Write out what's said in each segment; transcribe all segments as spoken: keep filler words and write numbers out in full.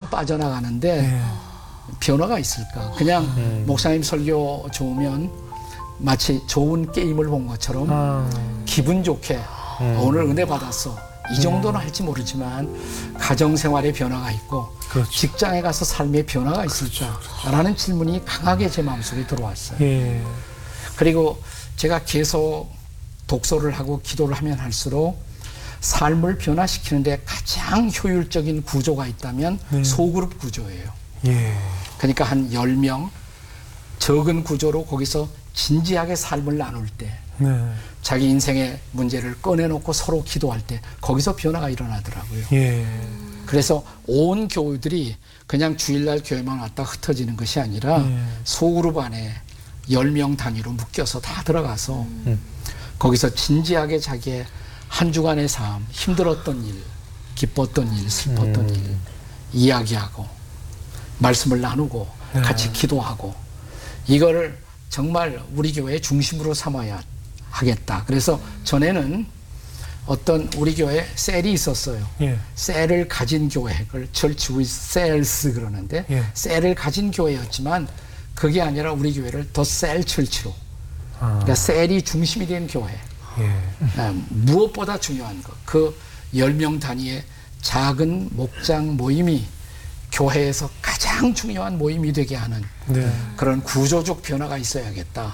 빠져나가는데 네. 변화가 있을까? 그냥 음. 목사님 설교 좋으면 마치 좋은 게임을 본 것처럼 아. 기분 좋게 음. 오늘 은혜 받았어. 이 정도는 할지 모르지만 가정생활에 변화가 있고 그렇죠. 직장에 가서 삶의 변화가 있을까라는 질문이 강하게 제 마음속에 들어왔어요. 예. 그리고 제가 계속 독서를 하고 기도를 하면 할수록 삶을 변화시키는데 가장 효율적인 구조가 있다면 네. 소그룹 구조예요. 예. 그러니까 한 열 명 적은 구조로 거기서 진지하게 삶을 나눌 때 네. 자기 인생의 문제를 꺼내놓고 서로 기도할 때 거기서 변화가 일어나더라고요. 예. 그래서 온 교우들이 그냥 주일날 교회만 왔다 흩어지는 것이 아니라 예. 소그룹 안에 열 명 단위로 묶여서 다 들어가서 음. 거기서 진지하게 자기의 한 주간의 삶, 힘들었던 일, 기뻤던 일, 슬펐던 음. 일 이야기하고 말씀을 나누고 네. 같이 기도하고 이거를 정말 우리 교회의 중심으로 삼아야 하겠다. 그래서 전에는 어떤 우리 교회에 셀이 있었어요. 예. 셀을 가진 교회, 그걸 Church with Cells 그러는데 예. 셀을 가진 교회였지만 그게 아니라 우리 교회를 더 셀 철치로 아. 그러니까 셀이 중심이 된 교회. 예. 아, 무엇보다 중요한 것, 그 열 명 단위의 작은 목장 모임이 교회에서 가장 중요한 모임이 되게 하는 네. 그런 구조적 변화가 있어야겠다.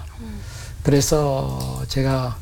그래서 제가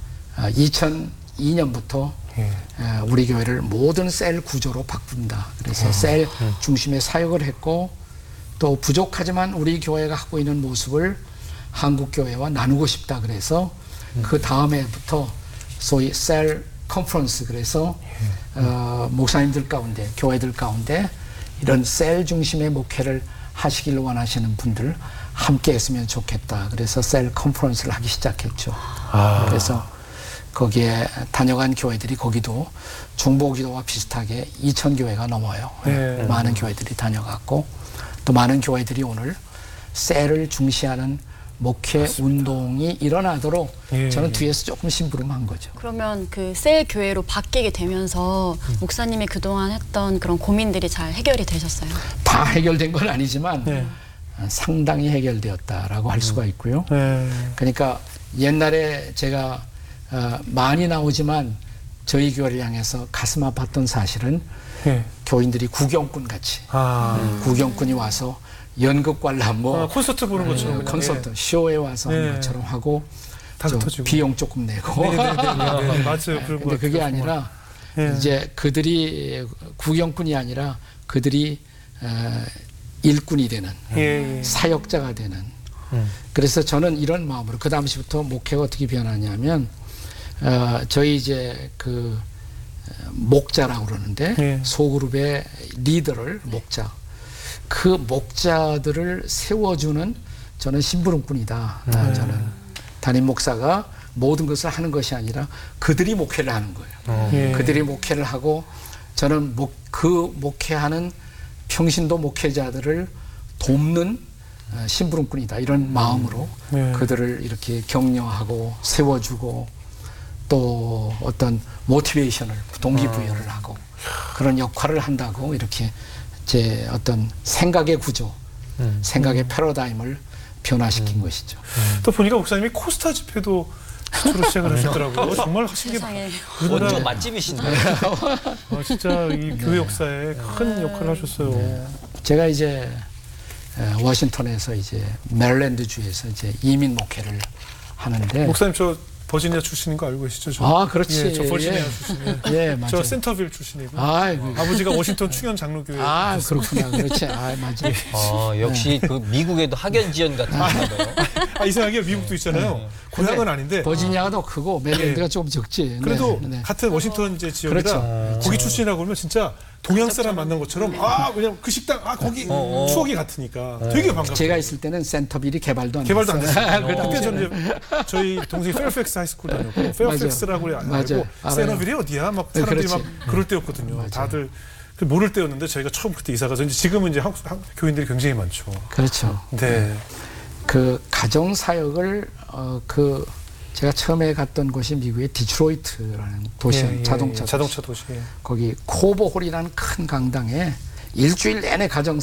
이천이 년부터 예. 우리 교회를 모든 셀 구조로 바꾼다. 그래서 셀 중심의 사역을 했고 또 부족하지만 우리 교회가 하고 있는 모습을 한국 교회와 나누고 싶다. 그래서 그 다음에부터 소위 셀 컨퍼런스 그래서 어, 목사님들 가운데 교회들 가운데 이런 셀 중심의 목회를 하시길 원하시는 분들 함께 했으면 좋겠다. 그래서 셀 컨퍼런스를 하기 시작했죠. 아. 그래서 거기에 다녀간 교회들이 거기도 중보기도와 비슷하게 이천 교회가 넘어요. 네. 많은 교회들이 다녀갔고 또 많은 교회들이 오늘 셀을 중시하는 목회 맞습니다. 운동이 일어나도록 예, 저는 예. 뒤에서 조금 심부름한 거죠. 그러면 그 셀 교회로 바뀌게 되면서 음. 목사님이 그동안 했던 그런 고민들이 잘 해결이 되셨어요? 다 해결된 건 아니지만 네. 상당히 해결되었다라고 할 수가 있고요. 네. 그러니까 옛날에 제가 어, 많이 나오지만 저희 교회를 향해서 가슴 아팠던 사실은 예. 교인들이 구경꾼 같이 아. 구경꾼이 와서 연극 관람 뭐 아, 콘서트 보는 것처럼 그냥, 콘서트 예. 쇼에 와서 하는 네. 것처럼 하고 다 저 흩어지고. 비용 조금 내고 네, 네, 네, 네, 네. 맞아요. 그런 근데 것 그게 같아요, 아니라 예. 이제 그들이 구경꾼이 아니라 그들이 어, 일꾼이 되는 예. 예. 사역자가 되는 음. 그래서 저는 이런 마음으로 그 당시부터 목회가 어떻게 변하냐면 어, 저희 이제 그 어, 목자라고 그러는데 예. 소그룹의 리더를 목자 그 목자들을 세워주는 저는 심부름꾼이다. 음. 아, 저는 담임 목사가 모든 것을 하는 것이 아니라 그들이 목회를 하는 거예요. 어. 예. 그들이 목회를 하고 저는 목, 그 목회하는 평신도 목회자들을 돕는 어, 심부름꾼이다. 이런 마음으로 네. 그들을 이렇게 격려하고 세워주고 또 어떤 모티베이션을 동기부여를 하고 그런 역할을 한다고 이렇게 제 어떤 생각의 구조, 음. 생각의 패러다임을 변화시킨 것이죠. 또 보니까 목사님이 코스타 집회도 주로 시작을 하셨더라고요. 정말 하신 게 세상에. 우리나라- 원조 맛집이신데. 아, 진짜 이 교회 역사에 큰 역할을 하셨어요. 제가 이제 에, 워싱턴에서 이제 메릴랜드 주에서 이제 이민 목회를 하는데 목사님 저 버지니아 출신인 거 알고 계시죠? 저? 아 그렇지. 예, 저 버지니아 예. 출신이에요. 예, 맞아요. 저 센터빌 출신이고 아이고. 아버지가 워싱턴 충현 장로교회. 아 그렇구나. 그렇지. 아 맞아. 아, 역시 그 미국에도 학연 지연 같은 건가요? 아 이상하게 미국도 있잖아요. 고향은 아닌데 버지니아가 더 크고 메릴랜드가 예. 좀 적지. 그래도 네, 네. 같은 워싱턴 이제 지역이라 그렇죠. 거기 출신이라고 그러면 진짜 동양 사람 만난 것처럼 아 그냥 그 식당 아 거기 어, 어. 추억이 같으니까 되게 반갑고. 제가 있을 때는 센터빌이 개발도 안 개발도 안 됐어요. 됐어요. 그 그때 당시에는. 저는 이제 저희 동생이 페어팩스 하이스쿨 다녔고 페어팩스라고 알고 맞아요. 알아요. 세너빌이 어디야? 막 네, 사람들이 그렇지. 막 그럴 때였거든요. 맞아요. 다들 그 모를 때였는데 저희가 처음 그때 이사 가서 이제 지금은 이제 한국, 한국 교인들이 굉장히 많죠. 그렇죠. 네. 그 가정 사역을 어, 그 제가 처음에 갔던 곳이 미국의 디트로이트라는 도시 예, 예, 자동차 예. 자동차 도시. 예. 거기 코보홀이라는 큰 강당에 일주일 내내 가정